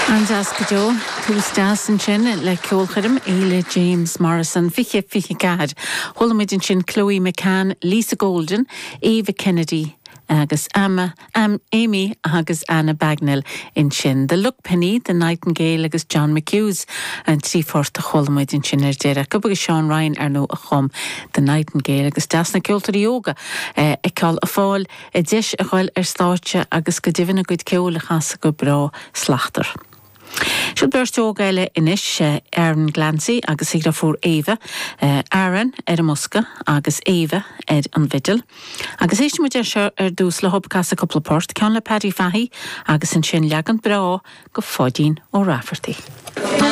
Andas Gado, Tuesdas and Chin, le Colchadam, Ela James Morrison, Fiche Gad, Hollamid Chin, Chloe McCann, Lisa Golden, Eva Kennedy, agus Amy agus Anna Bagnell in Chin. The Look Penny, the Nightingale agus John McHughes and Tí Forta Hollamid in Chin Dera. Cubba Sean Ryan Arno Achom, the Nightingale agus Dasna Culture Yoga. Call a fall a dish a while Starcha agus Gadivina good Keola Hasa go bra slachter. Siúd beir tógáile inis Aaron Glancy agus sigra fór Eva, Aaron Musca agus Eva an Vidal. Agus éiste muid seo dús le hobcas a couple port, ceann le Paddy Fahy agus an sin leagant bra go fodín ó Rafferty.